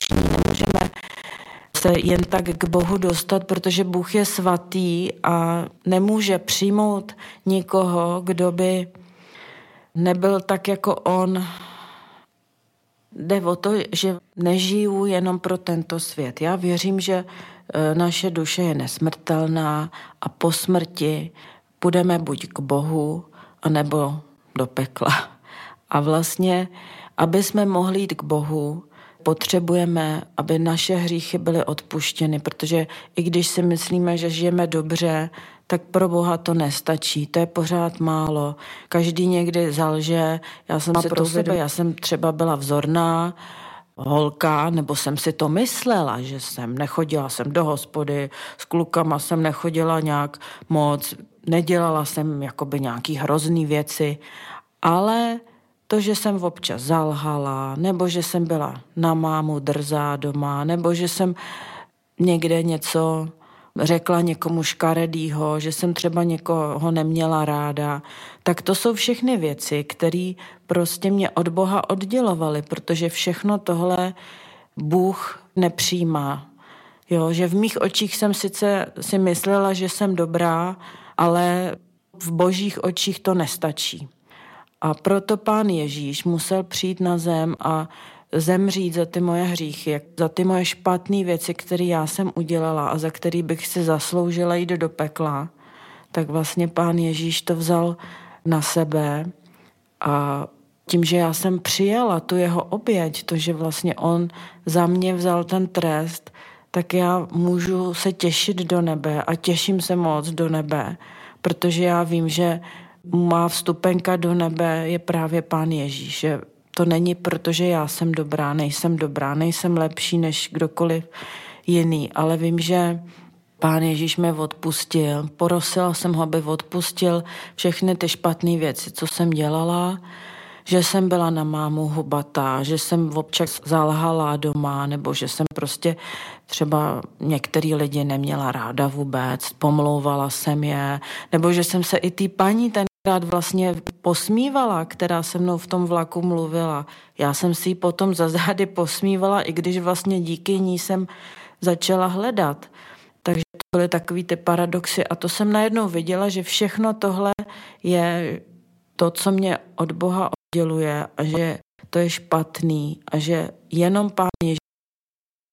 Nemůžeme se jen tak k Bohu dostat, protože Bůh je svatý a nemůže přijmout nikoho, kdo by nebyl tak jako on. Jde o to, že nežiju jenom pro tento svět. Já věřím, že naše duše je nesmrtelná a po smrti půjdeme buď k Bohu, anebo do pekla. A vlastně, aby jsme mohli jít k Bohu, potřebujeme, aby naše hříchy byly odpuštěny, protože i když si myslíme, že žijeme dobře, tak pro Boha to nestačí, to je pořád málo. Každý někdy zalže, já jsem třeba byla vzorná holka, nebo jsem si to myslela, že nechodila jsem do hospody, s klukama jsem nechodila nějak moc, nedělala jsem jakoby nějaký hrozný věci, ale to, že jsem občas zalhala, nebo že jsem byla na mámu drzá doma, nebo že jsem někde něco řekla někomu škaredýho, že jsem třeba někoho neměla ráda, tak to jsou všechny věci, které prostě mě od Boha oddělovaly, protože všechno tohle Bůh nepřijímá. Jo, že v mých očích jsem sice si myslela, že jsem dobrá, ale v Božích očích to nestačí. A proto Pán Ježíš musel přijít na zem a zemřít za ty moje hříchy, za ty moje špatné věci, které já jsem udělala a za které bych si zasloužila jít do pekla, tak vlastně Pán Ježíš to vzal na sebe a tím, že já jsem přijala tu jeho oběť, to, že vlastně on za mě vzal ten trest, tak já můžu se těšit do nebe a těším se moc do nebe, protože já vím, že má vstupenka do nebe je právě Pán Ježíš. Že to není proto, že já jsem dobrá, nejsem lepší než kdokoliv jiný, ale vím, že Pán Ježíš mě odpustil. Porosila jsem ho, aby odpustil všechny ty špatné věci, co jsem dělala, že jsem byla na mámu hubatá, že jsem občas zalhala doma, nebo že jsem prostě třeba některý lidi neměla ráda vůbec, pomlouvala jsem je, nebo že jsem se i té paní tenkrát vlastně posmívala, která se mnou v tom vlaku mluvila. Já jsem si ji potom za zády posmívala, i když vlastně díky ní jsem začala hledat. Takže to byly takový ty paradoxy a to jsem najednou viděla, že všechno tohle je to, co mě od Boha odděluje a že to je špatný a že jenom Pán Ježíš